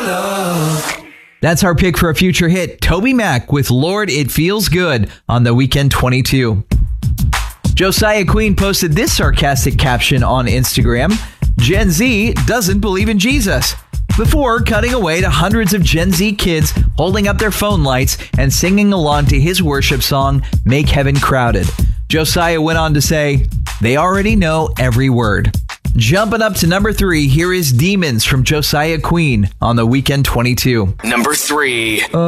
That's our pick for a future hit, Toby Mac with Lord, It Feels Good on the Weekend 22. Josiah Queen posted this sarcastic caption on Instagram: Gen Z doesn't believe in Jesus, before cutting away to hundreds of Gen Z kids holding up their phone lights and singing along to his worship song, Make Heaven Crowded. Josiah went on to say, they already know every word. Jumping up to number 3, here is Demons from Josiah Queen on the Weekend 22. Number 3.